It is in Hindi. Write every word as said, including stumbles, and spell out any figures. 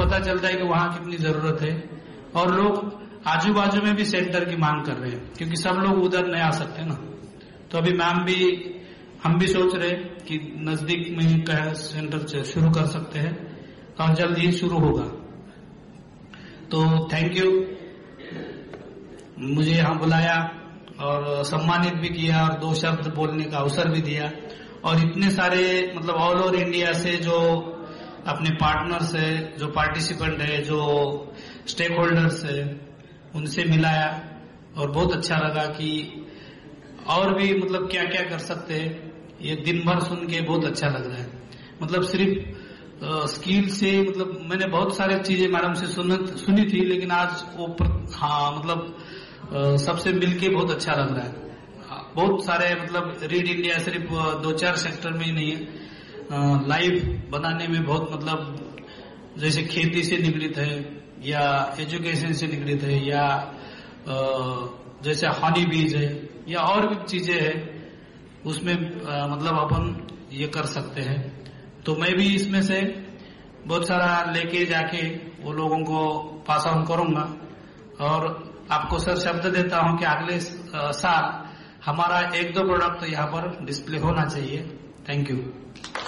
पता चलता है कि वहाँ कितनी जरूरत है, और लोग आजू बाजू में भी सेंटर की मांग कर रहे हैं, क्योंकि सब लोग उधर नहीं आ सकते ना। तो अभी मैम भी, हम भी सोच रहे कि नजदीक में कह सेंटर शुरू कर सकते हैं, और जल्द ही शुरू होगा। तो थैंक यू, मुझे यहाँ बुलाया और सम्मानित भी किया और दो शब्द बोलने का अवसर भी दिया, और इतने सारे मतलब ऑल ओवर इंडिया से जो अपने पार्टनर्स है, जो पार्टिसिपेंट है, जो स्टेक होल्डर्स है, उनसे मिलाया और बहुत अच्छा लगा कि और भी मतलब क्या क्या कर सकते हैं। ये दिन भर सुन के बहुत अच्छा लग रहा है। मतलब सिर्फ स्किल से, मतलब मैंने बहुत सारी चीजें मैडम से सुन, सुनी थी, लेकिन आज वो हाँ मतलब आ, सबसे मिलके बहुत अच्छा लग रहा है। बहुत सारे मतलब रीड इंडिया सिर्फ दो चार सेक्टर में ही नहीं है, लाइव बनाने में बहुत मतलब जैसे खेती से निगड़ित है या एजुकेशन से निगड़ित है या जैसे हनी बीज है या और भी चीजें है, उसमें आ, मतलब अपन ये कर सकते हैं। तो मैं भी इसमें से बहुत सारा लेके जाके वो लोगों को पास ऑन करूंगा, और आपको सर शब्द देता हूं कि अगले साल हमारा एक दो प्रोडक्ट यहाँ पर डिस्प्ले होना चाहिए। Thank you.